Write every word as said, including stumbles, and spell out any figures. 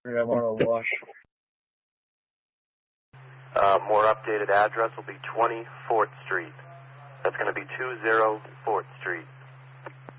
I want to wash. Uh, more updated address will be twenty fourth Street. That's going to be two oh fourth Street.